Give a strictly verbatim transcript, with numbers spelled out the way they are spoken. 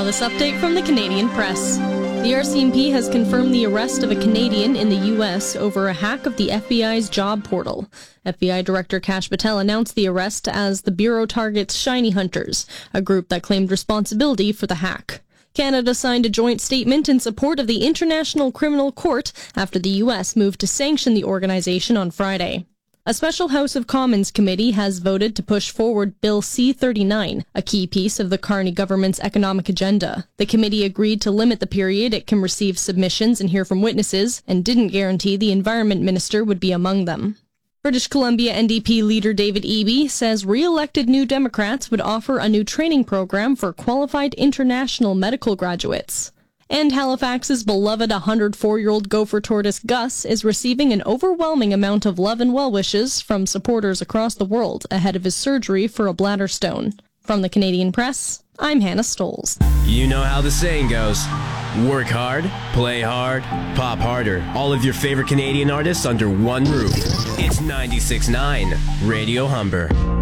Now this update from the Canadian Press. The R C M P has confirmed the arrest of a Canadian in the U S over a hack of the F B I's job portal. F B I Director Kash Patel announced the arrest as the Bureau targets Shiny Hunters, a group that claimed responsibility for the hack. Canada signed a joint statement in support of the International Criminal Court after the U S moved to sanction the organization on Friday. A special House of Commons committee has voted to push forward Bill C thirty-nine, a key piece of the Carney government's economic agenda. The committee agreed to limit the period it can receive submissions and hear from witnesses, and didn't guarantee the Environment Minister would be among them. British Columbia N D P leader David Eby says re-elected New Democrats would offer a new training program for qualified international medical graduates. And Halifax's beloved one hundred four-year-old gopher tortoise Gus is receiving an overwhelming amount of love and well wishes from supporters across the world ahead of his surgery for a bladder stone. From the Canadian Press, I'm Hannah Stoles. You know how the saying goes. Work hard, play hard, pop harder. All of your favorite Canadian artists under one roof. It's ninety-six point nine Radio Humber.